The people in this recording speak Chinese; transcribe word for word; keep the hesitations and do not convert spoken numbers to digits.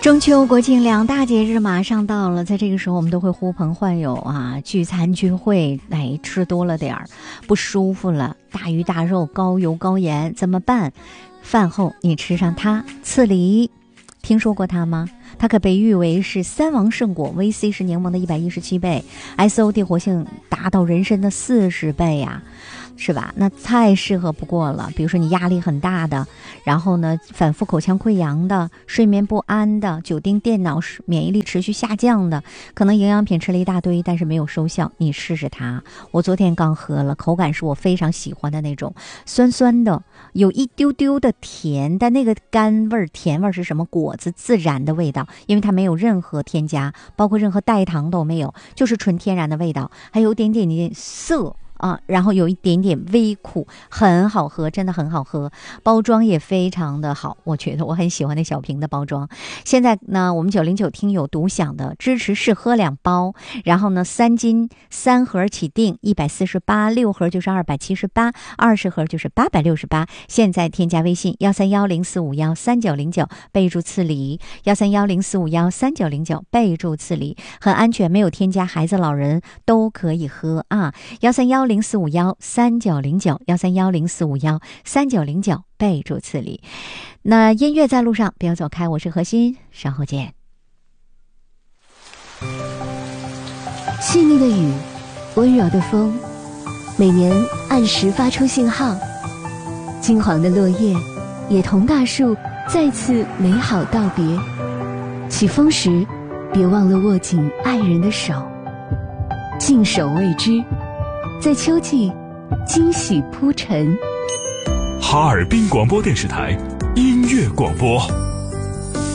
中秋国庆两大节日马上到了，在这个时候我们都会呼朋唤友啊，聚餐聚会，哎，吃多了点儿不舒服了，大鱼大肉高油高盐怎么办？饭后你吃上它，刺梨，听说过它吗？它可被誉为是三王圣果， V C 是柠檬的一百一十七倍， S O D 活性达到人参的四十倍呀、啊，是吧？那太适合不过了。比如说你压力很大的，然后呢反复口腔溃疡的，睡眠不安的，久盯电脑免疫力持续下降的，可能营养品吃了一大堆但是没有收效，你试试它。我昨天刚喝了，口感是我非常喜欢的那种，酸酸的，有一丢丢的甜，但那个甘味甜味是什么？果子自然的味道，因为它没有任何添加，包括任何代糖都没有，就是纯天然的味道，还有一点点点涩啊，然后有一点点微苦，很好喝，真的很好喝，包装也非常的好，我觉得我很喜欢那小瓶的包装。现在呢，我们九零九听友独享的支持试喝两包，然后呢三斤三盒起订一百四十八，六盒就是二百七十八，二十盒就是八百六十八。现在添加微信幺三幺零四五幺三九零九，备注刺梨，幺三幺零四五幺三九零九，备注刺梨，很安全，没有添加，孩子老人都可以喝啊。幺三幺零四五幺三九零九，幺三幺零四五幺三九零九，备注刺梨。那音乐在路上，不要走开，我是何欣，稍后见。 细腻的雨，温柔的风，每年按时发出信号。金黄的落叶，也同大树再次美好道别。起风时，别忘了握紧爱人的手。静守未知，在秋季惊喜铺陈。 哈尔滨广播电视台音乐广播。